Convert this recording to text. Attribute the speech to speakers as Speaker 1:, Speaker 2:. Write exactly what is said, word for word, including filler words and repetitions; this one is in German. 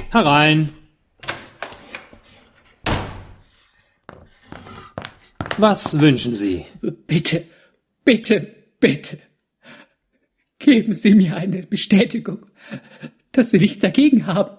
Speaker 1: Herein. Was wünschen Sie?
Speaker 2: Bitte, bitte, bitte. Geben Sie mir eine Bestätigung, dass Sie nichts dagegen haben.